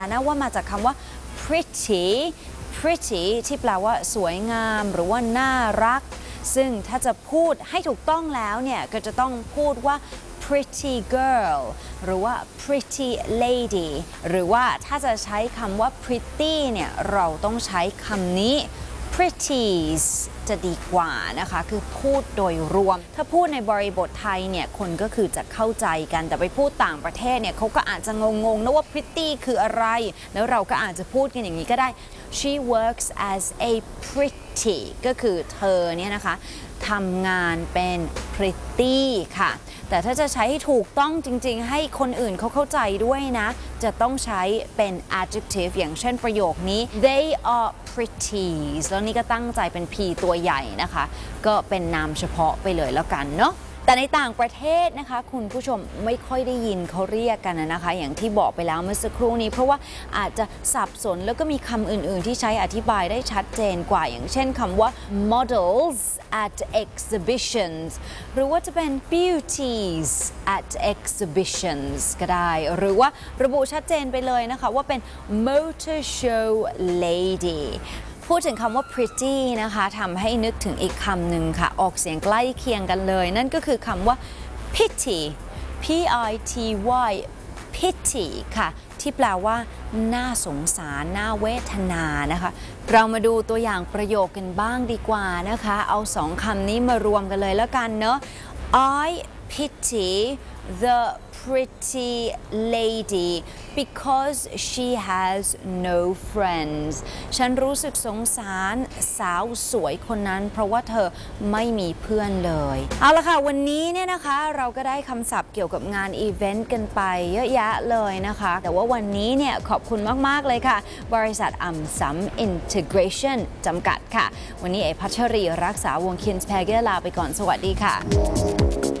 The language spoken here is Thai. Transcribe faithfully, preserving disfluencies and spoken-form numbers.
นะว่ามาจากคำว่า pretty pretty ที่แปลว่าสวยงามหรือว่าน่ารักซึ่งถ้าจะพูดให้ถูกต้องแล้วเนี่ยก็จะต้องพูดว่า pretty girl หรือว่า pretty lady หรือว่าถ้าจะใช้คำว่า pretty เนี่ยเราต้องใช้คำนี้ pretties จะดีกว่านะคะคือพูดโดยรวมถ้าพูดในบริบทไทยเนี่ยคนก็คือจะเข้าใจกันแต่ไปพูดต่างประเทศเนี่ยเขาก็อาจจะงงๆนะว่า pretty คืออะไรแล้วเราก็อาจจะพูดกันอย่างนี้ก็ได้ she works as a pretty ก็คือเธอเนี่ยนะคะทำงานเป็น pretty ค่ะแต่ถ้าจะใช้ให้ถูกต้องจริงๆให้คนอื่นเขาเข้าใจด้วยนะจะต้องใช้เป็น adjective อย่างเช่นประโยคนี้ they are pretties แล้วนี่ก็ตั้งใจเป็น p ตัวใหญ่นะคะก็เป็นนามเฉพาะไปเลยแล้วกันเนาะแต่ในต่างประเทศนะคะคุณผู้ชมไม่ค่อยได้ยินเขาเรียกกันนะคะอย่างที่บอกไปแล้วเมื่อสักครู่นี้เพราะว่าอาจจะสับสนแล้วก็มีคำอื่นๆที่ใช้อธิบายได้ชัดเจนกว่าอย่างเช่นคำว่า models at exhibitions หรือว่าจะเป็น beauties at exhibitions ก็ได้หรือว่าระบุชัดเจนไปเลยนะคะว่าเป็น motor show ladyพูดถึงคำว่า pretty นะคะทำให้นึกถึงอีกคำหนึ่งค่ะออกเสียงใกล้เคียงกันเลยนั่นก็คือคำว่า pity p i t y pity ค่ะที่แปลว่าน่าสงสารน่าเวทนานะคะเรามาดูตัวอย่างประโยคกันบ้างดีกว่านะคะเอาสองคำนี้มารวมกันเลยแล้วกันเนาะ I pity the pretty lady because she has no friends ฉันรู้สึกสงสารสาวสวยคนนั้นเพราะว่าเธอไม่มีเพื่อนเลยเอาละค่ะวันนี้เนี่ยนะคะเราก็ได้คำศัพท์เกี่ยวกับงานอีเวนต์กันไปเยอะแยะเลยนะคะแต่ว่าวันนี้เนี่ยขอบคุณมากๆเลยค่ะบริษัทอัมซัม Integration จำกัดค่ะวันนี้เอพัชรีรักษาวงคินส์แพเกอร์ลาไปก่อนสวัสดีค่ะ